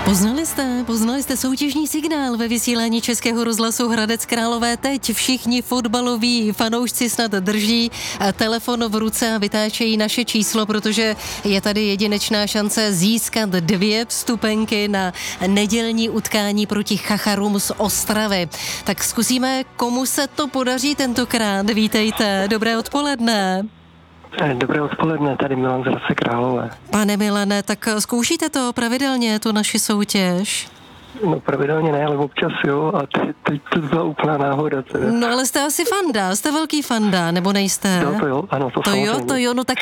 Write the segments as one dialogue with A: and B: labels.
A: Poznali jste soutěžní signál ve vysílání Českého rozhlasu Hradec Králové. Teď všichni fotbaloví fanoušci snad drží telefon v ruce a vytáčejí naše číslo, protože je tady jedinečná šance získat 2 vstupenky na nedělní utkání proti Chacharům z Ostravy. Tak zkusíme, komu se to podaří tentokrát. Vítejte, dobré odpoledne.
B: Dobré odpoledne, tady Milan z Hradce Králové.
A: Pane Milane, tak zkoušíte to pravidelně, tu naši soutěž?
B: No pravidelně ne, ale občas jo, a teď to byla úplná náhoda. Teda.
A: No ale jste asi fanda, jste velký fanda, nebo nejste?
B: No to jo, ano,
A: to jo, no tak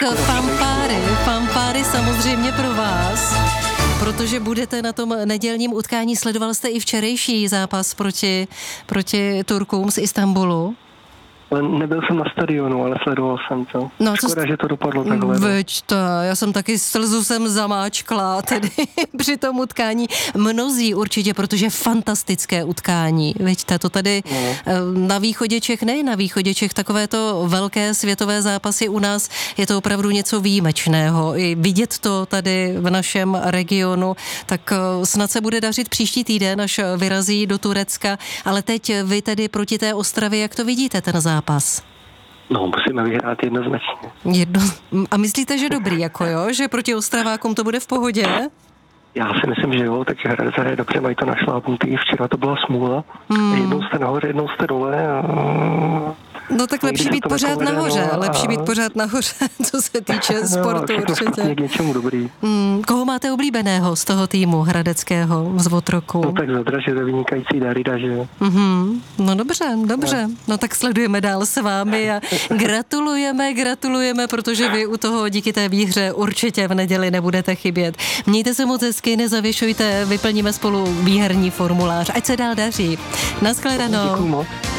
A: fanfáry samozřejmě pro vás. Protože budete na tom nedělním utkání, sledoval jste i včerejší zápas proti Turkům z Istanbulu?
B: Nebyl jsem na stadionu, ale sledoval jsem to. No, škoda, že to dopadlo takhle.
A: Veďte, já jsem taky slzu jsem zamáčkla tedy při tom utkání. Mnozí určitě, protože fantastické utkání. Veďte, to tady na východě Čech, ne na východě Čech, takovéto velké světové zápasy u nás, je to opravdu něco výjimečného. I vidět to tady v našem regionu, tak snad se bude dařit příští týden, až vyrazí do Turecka, ale teď vy tedy proti té Ostravě, jak to vidíte, ten zápas?
B: No, musíme vyhrát jednoznačně.
A: A myslíte, že dobrý, jako jo? Že proti Ostravákům to bude v pohodě?
B: Já si myslím, že jo, takže Hradec hraje dobře, mají to našlápnutý. Včera to byla smůla. Jednou jste nahoře, jednou jste dole.
A: No tak lepší být pořád nahoře, co se týče sportu určitě.
B: Je k něčemu dobrý.
A: Koho máte oblíbeného z toho týmu hradeckého z Votroku?
B: No tak Zadraže ve vynikající Darida, že jo.
A: No dobře. No tak sledujeme dál s vámi a gratulujeme, protože vy u toho díky té výhře určitě v neděli nebudete chybět. Mějte se moc hezky, nezavěšujte, vyplníme spolu výherní formulář. Ať se dál daří. Naschledanou.
B: Děkuju moc.